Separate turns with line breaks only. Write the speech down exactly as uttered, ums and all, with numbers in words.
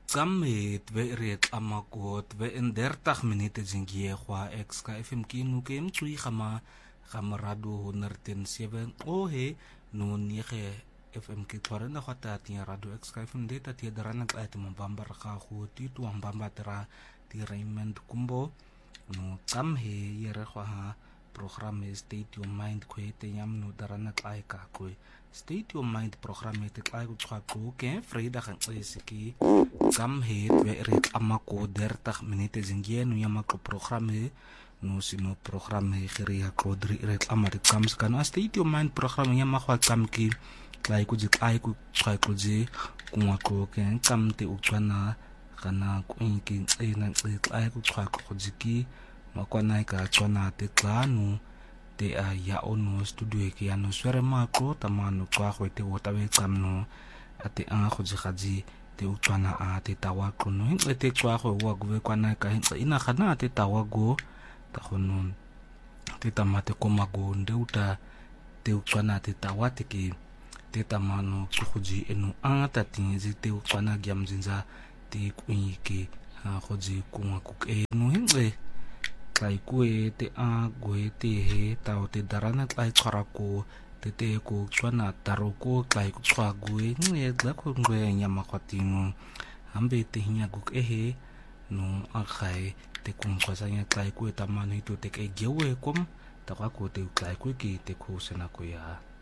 Kamme tve ret amakot tve en dertig minuten zingie kwa X K F M kinu kem tsui khama khama radio honderd zeven ohe no nege F M ki tware na khata tia radio X K F M data tia darana ka ti mbamba ka khu ti tu mbamba tra ti Raymond Kumbo no kam he yere kwa program State Your Mind kwe te yam no darana ka ka kwe State Your Mind program te ka ku tswa ko ke Frida kan tsiki kam he twe ret amako dertig minute zingie no yamako program he no sino program he khiria ko dri ret amari kam skana State Your Mind program yamakwa kam ki klai ku ji klai ku tswa ku ji kuma ko ke kam te ukwana kana ku inki ina klai ku tswa ku ji ki makwana ka tswana te klanu te a ya ono studio ke ano swere mako tamano kwa khwete wotawe kamno ate a go ji gaji te utswana a te tawa kono hintle te tswa go wa go kwana ka hintle ina khana te tawa go ta khono te tamate koma go ndeuta te utswana te tawa te ke te tamano go ji eno a ta tinzi te utswana gyam zinza te kwinyi ke ha go ji kuma ku ke no hintle kai kue te a goe te he tao te darana kai tsara ko te te ko tswana taro ko kai ku tswa goe nge dla ko ngoe nyama kwatino ambe te hinya go ke he no a khai te kum kwasa nya kai kue tamano ito te ke gewe kom ta kwa ko te kai kue ki te ko sena ko ya